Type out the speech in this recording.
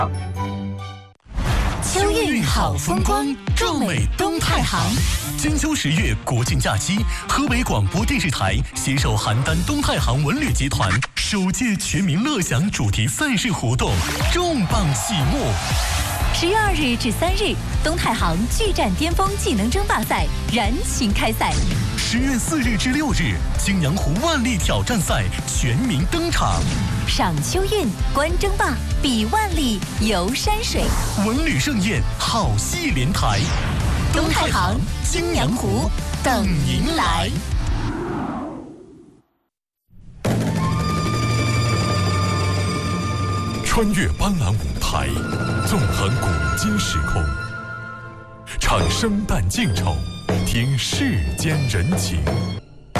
秋韵好风光，壮美东太行。金秋10月国庆假期，河北广播电视台携手邯郸东太行文旅集团首届全民乐享主题赛事活动重磅启幕。 10月2日至3日，东太行巨战巅峰技能争霸赛燃情开赛。 10月4日至6日，青阳湖万历挑战赛全民登场。 赏秋韵，观争霸，比万历，游山水， 文旅盛宴，好戏连台。 东太行，青阳湖，等您来。 穿越斑斓舞台，纵横古今时空，唱生旦净丑，听世间人情。